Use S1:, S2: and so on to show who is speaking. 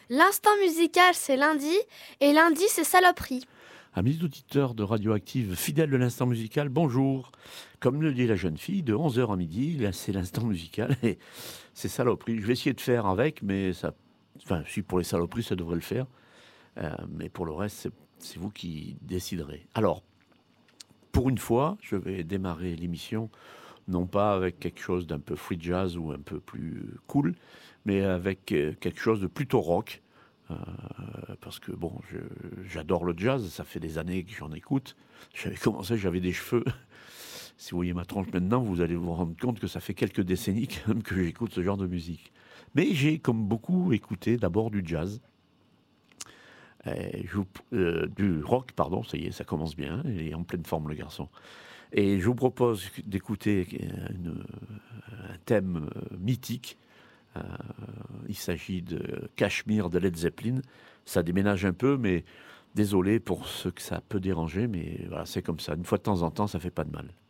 S1: L'instant musical, c'est lundi, et lundi, c'est saloperie.
S2: Amis auditeurs de Radioactive, fidèles de l'instant musical, bonjour. Comme le dit la jeune fille, de 11 heures à midi, là, c'est l'instant musical et c'est saloperie. Je vais essayer de faire avec, mais ça. Enfin, si pour les saloperies, ça devrait le faire. Mais pour le reste, c'est vous qui déciderez. Alors, pour une fois, je vais démarrer l'émission, non pas avec quelque chose d'un peu free jazz ou un peu plus cool, mais avec quelque chose de plutôt rock. Euh, Parce que bon, j'adore le jazz, ça fait des années que j'en écoute. J'avais commencé, j'avais des cheveux. Si vous voyez ma tronche maintenant, vous allez vous rendre compte que ça fait quelques décennies quand même que j'écoute ce genre de musique. Mais j'ai, comme beaucoup, écouté d'abord du jazz, du rock, pardon, ça y est, ça commence bien, il est en pleine forme le garçon. Et je vous propose d'écouter un thème mythique. Euh, il s'agit de Cachemire de Led Zeppelin. Ça déménage un peu, mais désolé pour ceux que ça peut déranger, mais voilà, c'est comme ça. Une fois de temps en temps, ça fait pas de mal.